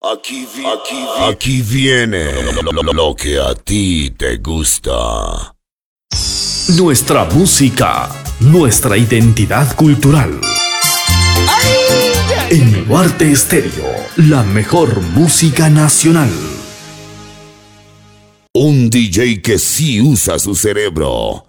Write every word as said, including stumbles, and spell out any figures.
Aquí, vi aquí, vi aquí viene lo, lo que a ti te gusta. Nuestra música, nuestra identidad cultural. En Nuarte Estéreo, la mejor música nacional. Un D J que sí usa su cerebro.